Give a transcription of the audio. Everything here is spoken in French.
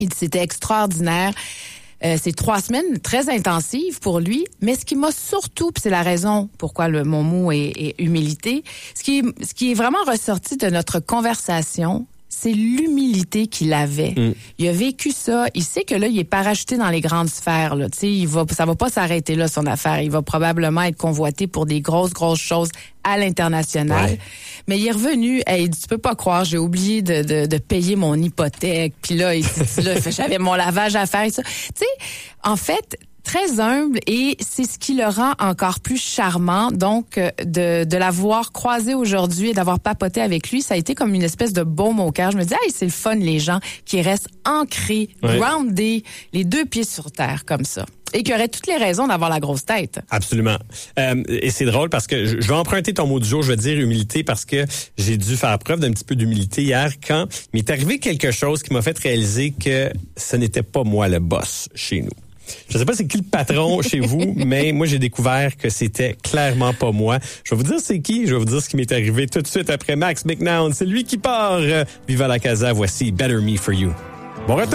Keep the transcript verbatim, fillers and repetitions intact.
Il dit c'était extraordinaire. Euh, c'est trois semaines très intensives pour lui, mais ce qui m'a surtout, puis c'est la raison pourquoi le, mon mot est, est humilité, ce qui, ce qui est vraiment ressorti de notre conversation, c'est l'humilité qu'il avait. Mm. Il a vécu ça. Il sait que là, il est parachuté dans les grandes sphères. Là. Tu sais, il va, ça va pas s'arrêter là, son affaire. Il va probablement être convoité pour des grosses, grosses choses à l'international. Ouais. Mais il est revenu. Hey, il dit, tu peux pas croire, j'ai oublié de, de, de payer mon hypothèque. Puis là, il dit, là, j'avais mon lavage à faire et ça. Tu sais, en fait, très humble, et c'est ce qui le rend encore plus charmant. Donc, de, de l'avoir croisé aujourd'hui et d'avoir papoté avec lui, ça a été comme une espèce de baume au cœur. Je me dis, hey, c'est le fun, les gens qui restent ancrés, oui. groundés, les deux pieds sur terre, comme ça. Et qui auraient toutes les raisons d'avoir la grosse tête. Absolument. Euh, et c'est drôle parce que je, je vais emprunter ton mot du jour, je vais dire humilité, parce que j'ai dû faire preuve d'un petit peu d'humilité hier quand il m'est arrivé quelque chose qui m'a fait réaliser que ce n'était pas moi le boss chez nous. Je sais pas c'est qui le patron chez vous, mais moi j'ai découvert que c'était clairement pas moi. Je vais vous dire c'est qui, je vais vous dire ce qui m'est arrivé tout de suite après Max McNown. C'est lui qui part. Viva la casa, voici Better Me For You. Bon retour.